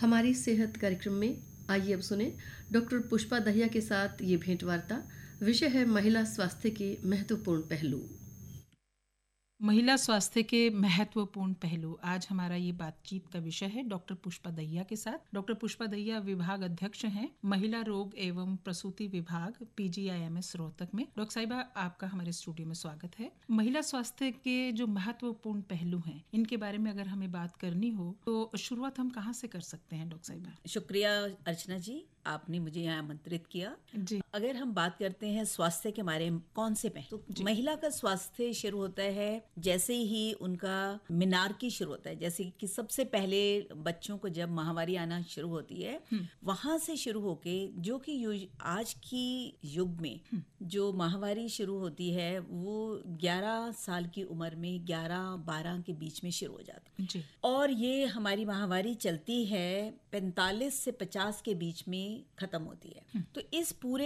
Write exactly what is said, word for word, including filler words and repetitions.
हमारी सेहत कार्यक्रम में आइए अब सुने डॉक्टर पुष्पा दहिया के साथ ये भेंट वार्ता। विषय है महिला स्वास्थ्य के महत्वपूर्ण पहलू। महिला स्वास्थ्य के महत्वपूर्ण पहलू, आज हमारा ये बातचीत का विषय है डॉक्टर पुष्पा दहिया के साथ। डॉक्टर पुष्पा दहिया विभाग अध्यक्ष हैं महिला रोग एवं प्रसूति विभाग, पीजीआईएमएस रोहतक में। डॉक्टर साहिबा, आपका हमारे स्टूडियो में स्वागत है। महिला स्वास्थ्य के जो महत्वपूर्ण पहलू हैं, इनके बारे में अगर हमें बात करनी हो तो शुरुआत हम कहाँ से कर सकते हैं डॉक्टर साहिबा? शुक्रिया अर्चना जी, आपने मुझे यहाँ आमंत्रित किया जी। अगर हम बात करते हैं स्वास्थ्य के बारे में कौन से पहलू, तो महिला का स्वास्थ्य शुरू होता है जैसे ही उनका मिनारकी शुरू होता है। जैसे कि सबसे पहले बच्चों को जब माहवारी आना शुरू होती है, वहां से शुरू होके जो कि आज की युग में जो माहवारी शुरू होती है वो ग्यारह साल की उम्र में ग्यारह बारह के बीच में शुरू हो जाती है और ये हमारी माहवारी चलती है पैंतालीस से पचास के बीच में खत्म होती है। तो इस पूरे